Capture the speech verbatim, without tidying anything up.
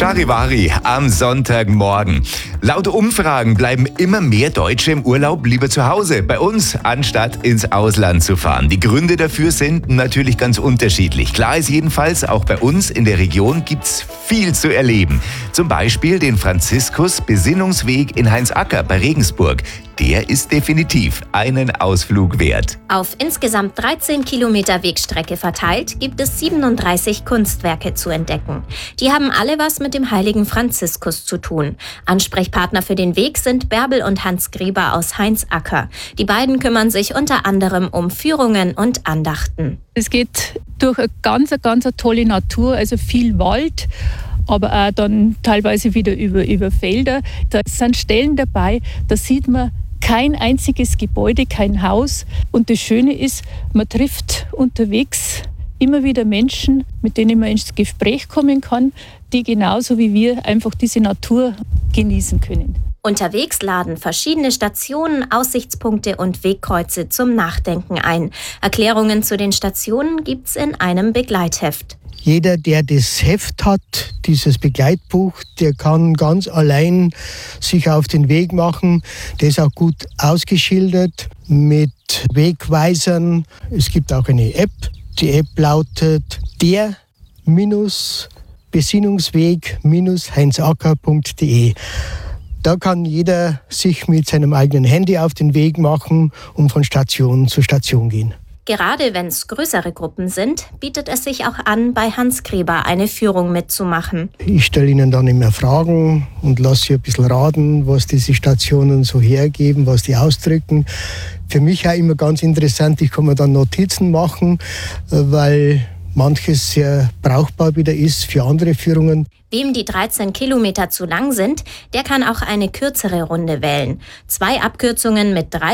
Charivari am Sonntagmorgen. Laut Umfragen bleiben immer mehr Deutsche im Urlaub lieber zu Hause, bei uns, anstatt ins Ausland zu fahren. Die Gründe dafür sind natürlich ganz unterschiedlich. Klar ist jedenfalls, auch bei uns in der Region gibt's viel zu erleben. Zum Beispiel den Franziskus-Besinnungsweg in Heinzacker bei Regensburg. Der ist definitiv einen Ausflug wert. Auf insgesamt dreizehn Kilometer Wegstrecke verteilt gibt es siebenunddreißig Kunstwerke zu entdecken. Die haben alle was mit dem heiligen Franziskus zu tun. Ansprechpartner für den Weg sind Bärbel und Hans Grieber aus Heinzacker. Die beiden kümmern sich unter anderem um Führungen und Andachten. Es geht durch eine ganz, ganz tolle Natur, also viel Wald, aber auch dann teilweise wieder über, über Felder. Da sind Stellen dabei, da sieht man kein einziges Gebäude, kein Haus. Und das Schöne ist, man trifft unterwegs immer wieder Menschen, mit denen man ins Gespräch kommen kann, die genauso wie wir einfach diese Natur genießen können. Unterwegs laden verschiedene Stationen, Aussichtspunkte und Wegkreuze zum Nachdenken ein. Erklärungen zu den Stationen gibt's in einem Begleitheft. Jeder, der das Heft hat, dieses Begleitbuch, der kann ganz allein sich auf den Weg machen. Der ist auch gut ausgeschildert mit Wegweisern. Es gibt auch eine App. Die App lautet der Besinnungsweg heinzacker punkt de. Da kann jeder sich mit seinem eigenen Handy auf den Weg machen und von Station zu Station gehen. Gerade wenn es größere Gruppen sind, bietet es sich auch an, bei Hans Grieber eine Führung mitzumachen. Ich stelle Ihnen dann immer Fragen und lasse Sie ein bisschen raten, was diese Stationen so hergeben, was die ausdrücken. Für mich auch immer ganz interessant, ich kann mir dann Notizen machen, weil manches sehr brauchbar wieder ist für andere Führungen. Wem die dreizehn Kilometer zu lang sind, der kann auch eine kürzere Runde wählen. Zwei Abkürzungen mit drei